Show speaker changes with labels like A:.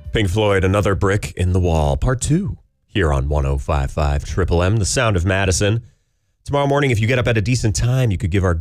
A: Pink Floyd, Another Brick in the Wall, Part 2, here on 105.5 Triple M, the sound of Madison. Tomorrow morning, if you get up at a decent time, you could give our